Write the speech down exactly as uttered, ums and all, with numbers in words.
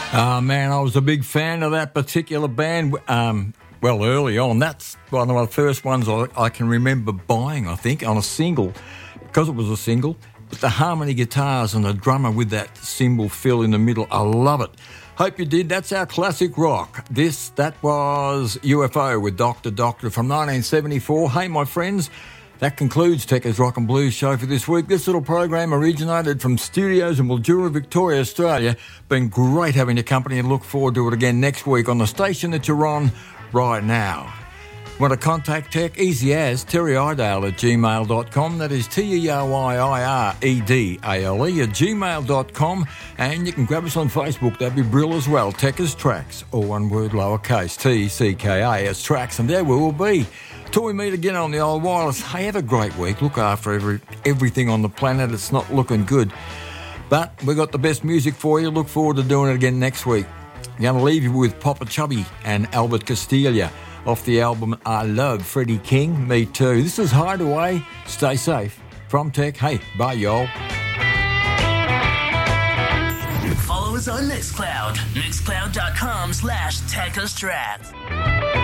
Uh, man, I was a big fan of that particular band. Um, well, early on, that's one of the first ones I, I can remember buying, I think, on a single, because it was a single. But the harmony guitars and the drummer with that cymbal fill in the middle, I love it. Hope you did. That's our classic rock. This, that was U F O with Doctor Doctor from nineteen seventy-four. Hey, my friends, that concludes Tekka's Rock and Blues show for this week. This little program originated from studios in Mildura, Victoria, Australia. Been great having your company and look forward to it again next week on the station that you're on right now. Want to contact Tech? Easy as Terry Idale at gmail dot com. That is T E R Y I R E D A L E at gmail dot com. And you can grab us on Facebook. That'd be brill as well. Tekka's Tracks, all one word lowercase, T E C K A S Tracks. And there we will be. Till we meet again on the old wireless. Hey, have a great week. Look after every, everything on the planet. It's not looking good. But we got the best music for you. Look forward to doing it again next week. I'm going to leave you with Papa Chubby and Albert Castiglia off the album I Love Freddie King. Me too. This is Hideaway. Stay safe. From Tech. Hey, bye, y'all. Follow us on Mixcloud. Mixcloud.com slash Tekka's Tracks.